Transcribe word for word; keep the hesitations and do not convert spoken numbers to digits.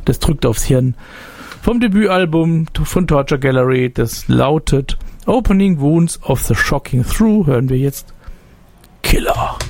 das drückt aufs Hirn. Vom Debütalbum von Torture Gallery, das lautet Opening Wounds of the Shocking Through, hören wir jetzt Killer.